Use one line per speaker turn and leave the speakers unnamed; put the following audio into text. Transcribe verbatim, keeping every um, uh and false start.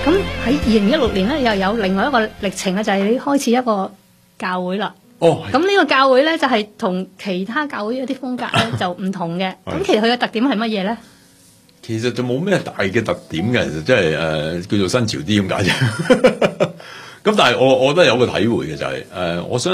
咁喺二零一六年咧，又有另外一個歷程咧，就係、是、你開始一個教會啦。
哦，
咁呢個教會咧就係、是、同其他教會一啲風格咧就唔同嘅。咁其實佢嘅特點係乜嘢咧？
其實就冇咩大嘅特點嘅，其實即係誒叫做新潮啲咁解啫。咁但係我我覺得有個體會嘅就係、是、誒、呃，我想。